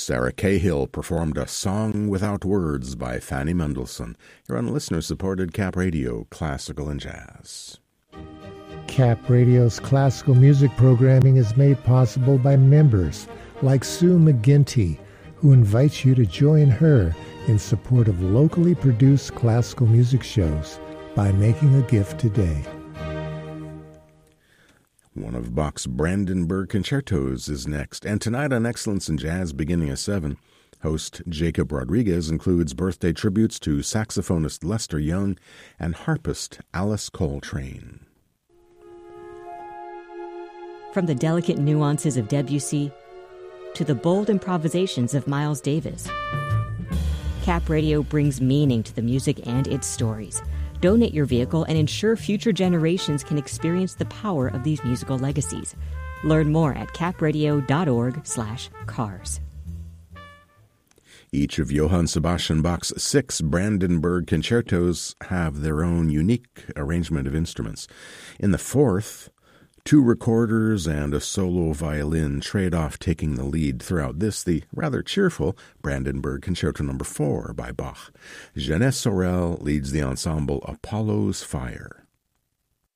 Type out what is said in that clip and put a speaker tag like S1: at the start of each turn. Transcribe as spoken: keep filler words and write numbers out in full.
S1: Sarah Cahill performed a Song Without Words by Fanny Mendelssohn. You're on listener-supported Cap Radio, Classical and Jazz.
S2: Cap Radio's classical music programming is made possible by members like Sue McGinty, who invites you to join her in support of locally produced classical music shows by making a gift today.
S1: One of Bach's Brandenburg concertos is next, and tonight on Excellence in Jazz beginning at seven, host Jacob Rodriguez includes birthday tributes to saxophonist Lester Young and harpist Alice Coltrane.
S3: From the delicate nuances of Debussy to the bold improvisations of Miles Davis, Cap Radio brings meaning to the music and its stories. Donate your vehicle and ensure future generations can experience the power of these musical legacies. Learn more at capradio.org slash cars.
S1: Each of Johann Sebastian Bach's six Brandenburg concertos have their own unique arrangement of instruments. In the fourth, two recorders and a solo violin trade off taking the lead throughout this, the rather cheerful Brandenburg Concerto Number four by Bach. Jeunesse Sorel leads the ensemble Apollo's Fire.